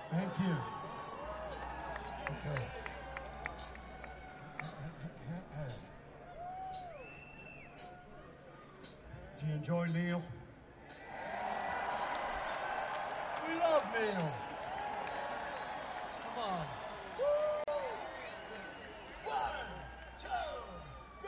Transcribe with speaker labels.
Speaker 1: Thank you. Okay. Did you enjoy Neil? We love Neil. Come on.